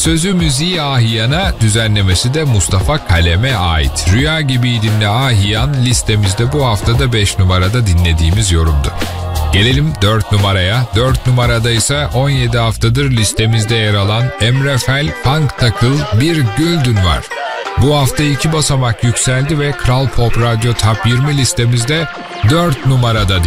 Sözü müziği Ahiyan'a, düzenlemesi de Mustafa Kalem'e ait. Rüya Gibiydin'le Ahiyan listemizde bu haftada 5 numarada dinlediğimiz yorumdu. Gelelim 4 numaraya. 4 numarada ise 17 haftadır listemizde yer alan Emre Fel, Funk Takıl, Bir Güldün var. Bu hafta 2 basamak yükseldi ve Kral Pop Radyo Top 20 listemizde 4 numarada